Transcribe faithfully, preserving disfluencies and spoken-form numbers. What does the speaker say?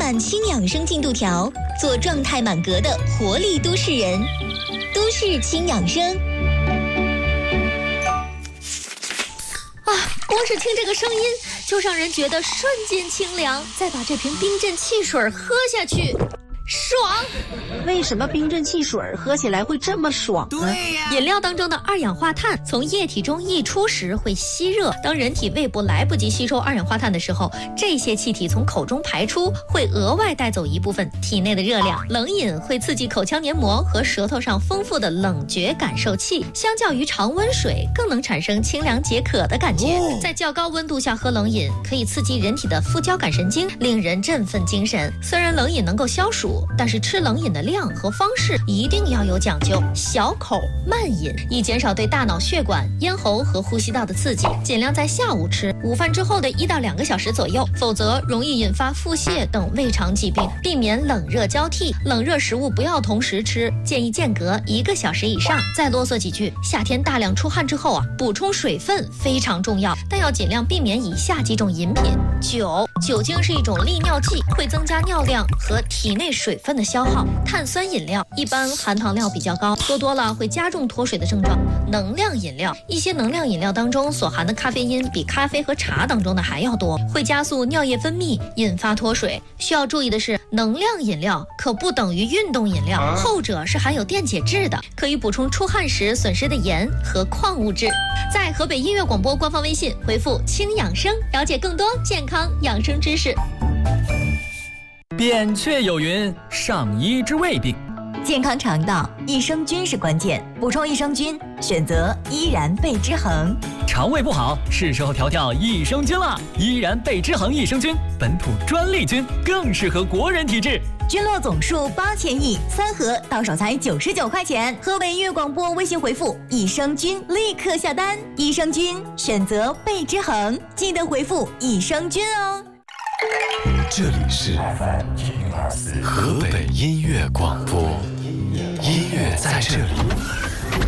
看轻养生进度条，做状态满格的活力都市人。都市轻养生。 啊，光是听这个声音就让人觉得瞬间清凉，再把这瓶冰镇汽水喝下去，爽！ 为什么冰镇汽水喝起来会这么爽呢？ 对呀， 饮料当中的二氧化碳从液体中溢出时会吸热，当人体胃部来不及吸收二氧化碳的时候，这些气体从口中排出，会额外带走一部分体内的热量。冷饮会刺激口腔黏膜和舌头上丰富的冷觉感受器，相较于常温水更能产生清凉解渴的感觉。哦、在较高温度下喝冷饮，可以刺激人体的副交感神经，令人振奋精神。虽然冷饮能够消暑，但是吃冷饮的量和方式一定要有讲究，小口慢饮，以减少对大脑血管、咽喉和呼吸道的刺激。尽量在下午吃，午饭之后的一到两个小时左右，否则容易引发腹泻等胃肠疾病。避免冷热交替，冷热食物不要同时吃，建议间隔一个小时以上。再啰嗦几句，夏天大量出汗之后啊，补充水分非常重要，但要尽量避免以下几种饮品。酒，酒精是一种利尿剂，会增加尿量和体内水分的消耗。碳酸饮料一般含糖量比较高，多多了会加重脱水的症状。能量饮料，一些能量饮料当中所含的咖啡因比咖啡和茶当中的还要多，会加速尿液分泌，引发脱水。需要注意的是，能量饮料可不等于运动饮料，后者是含有电解质的，可以补充出汗时损失的盐和矿物质。在河北音乐广播官方微信回复轻养生，了解更多健康养生知识。 扁鹊有云，上医之未病。 健康肠道，益生菌是关键，补充益生菌，选择依然贝之恒。 肠胃不好，是时候调调益生菌了。依然贝之恒益生菌，本土专利菌，更适合国人体质。 菌落总数八千亿，三盒到手才九十九块钱。河北音乐广播微信回复益生菌，立刻下单。益生菌选择贝之恒，记得回复益生菌哦。 这里是 F M 一零二四河北音乐广播，音乐在这里。